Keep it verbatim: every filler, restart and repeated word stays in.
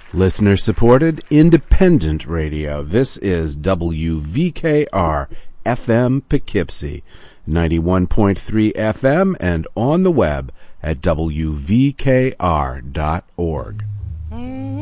Listener supported independent radio. This is W V K R F M Poughkeepsie, ninety-one point three F M, and on the web at W V K R dot org.